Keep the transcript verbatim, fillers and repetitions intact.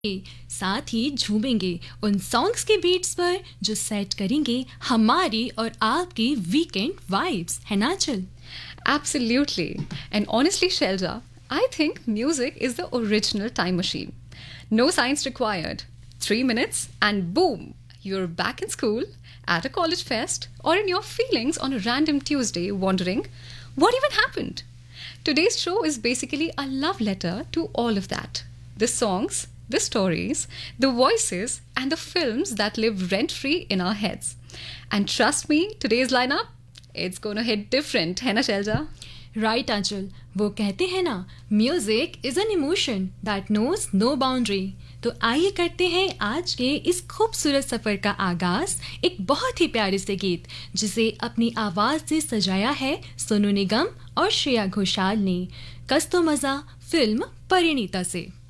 साथ ही झूमेंगे उन सॉन्ग्स के बीट्स पर जो सेट करेंगे हमारी और आपकी वीकेंड वाइब्स, है ना चल? Absolutely. And honestly, Shelja, I think music is the original time machine. No science required. Three minutes and boom, you're back in school, at a college fest, or in your feelings on a random Tuesday wondering, what even happened? Today's show is basically a love letter to all of that. The songs, the stories, the voices, and the films that live rent-free in our heads. And trust me, today's lineup, it's gonna hit different, है ना Selja? Right आंचल, वो कहते हैं ना, music is an emotion that knows no boundary. तो आइए करते हैं आज के इस खूबसूरत सफर का आगाज एक बहुत ही प्यारे से गीत जिसे अपनी आवाज से सजाया है सोनू निगम और श्रेया घोषाल ने। कस तो मजा फिल्म परिणीता से।